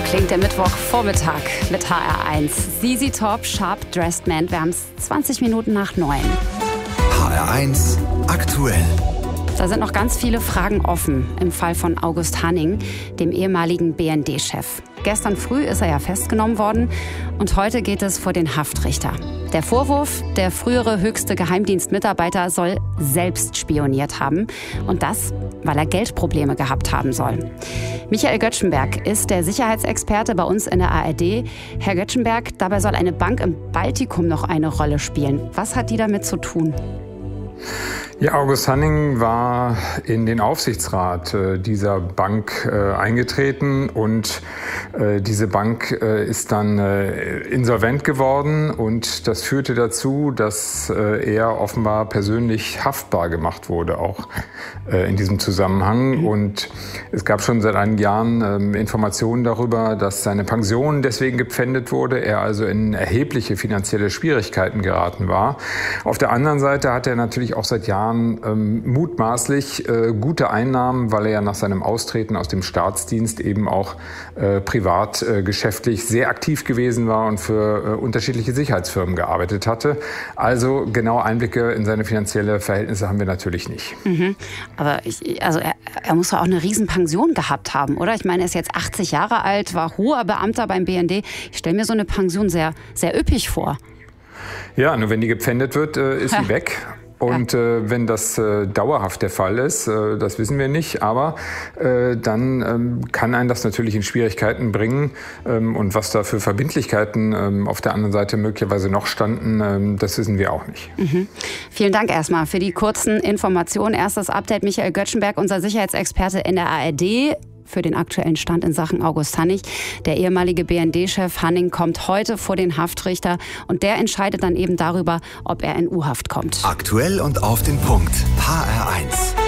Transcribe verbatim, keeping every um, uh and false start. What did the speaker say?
klingt der Mittwochvormittag mit H R eins. Z Z Top, Sharp Dressed Man. Wir haben es zwanzig Minuten nach neun. H R eins aktuell. Da sind noch ganz viele Fragen offen im Fall von August Hanning, dem ehemaligen B N D-Chef. Gestern früh ist er ja festgenommen worden und heute geht es vor den Haftrichter. Der Vorwurf, der frühere höchste Geheimdienstmitarbeiter soll selbst spioniert haben und das, weil er Geldprobleme gehabt haben soll. Michael Göttschenberg ist der Sicherheitsexperte bei uns in der A R D. Herr Göttschenberg, dabei soll eine Bank im Baltikum noch eine Rolle spielen. Was hat die damit zu tun? Ja, August Hanning war in den Aufsichtsrat äh, dieser Bank äh, eingetreten und äh, diese Bank äh, ist dann äh, insolvent geworden und das führte dazu, dass äh, er offenbar persönlich haftbar gemacht wurde, auch äh, in diesem Zusammenhang. Und es gab schon seit einigen Jahren äh, Informationen darüber, dass seine Pension deswegen gepfändet wurde, er also in erhebliche finanzielle Schwierigkeiten geraten war. Auf der anderen Seite hat er natürlich auch seit Jahren Ähm, mutmaßlich äh, gute Einnahmen, weil er ja nach seinem Austreten aus dem Staatsdienst eben auch äh, privat äh, geschäftlich sehr aktiv gewesen war und für äh, unterschiedliche Sicherheitsfirmen gearbeitet hatte. Also genaue Einblicke in seine finanziellen Verhältnisse haben wir natürlich nicht. Mhm. Aber ich, also er, er muss doch auch eine Riesenpension gehabt haben, oder? Ich meine, er ist jetzt achtzig Jahre alt, war hoher Beamter beim B N D. Ich stelle mir so eine Pension sehr, sehr üppig vor. Ja, nur wenn die gepfändet wird, äh, ist sie weg. Und äh, wenn das äh, dauerhaft der Fall ist, äh, das wissen wir nicht, aber äh, dann ähm, kann einen das natürlich in Schwierigkeiten bringen. Ähm, und was da für Verbindlichkeiten ähm, auf der anderen Seite möglicherweise noch standen, ähm, das wissen wir auch nicht. Mhm. Vielen Dank erstmal für die kurzen Informationen. Erstes Update, Michael Göttschenberg, unser Sicherheitsexperte in der A R D. Für den aktuellen Stand in Sachen August Hanning. Der ehemalige B N D-Chef Hanning kommt heute vor den Haftrichter und der entscheidet dann eben darüber, ob er in U-Haft kommt. Aktuell und auf den Punkt. H R eins.